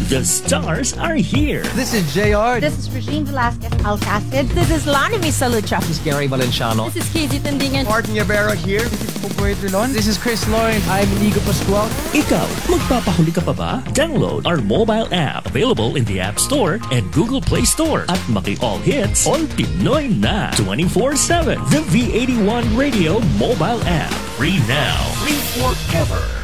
The stars are here. This is JR. This is Regine Velasquez Alcacid. This is Lani Misalucha. This is Gary Valenciano. This is Casey Tendingan. Martin Yabera here. This is Popoy Trilon. This is Chris Lawrence. I'm Inigo Pascual. Ikaw, magpapahuli ka pa ba? Download our mobile app available in the App Store and Google Play Store at Maki All Hits, All Pinoy na 24/7. The V81 Radio mobile app. Free now. Free forever.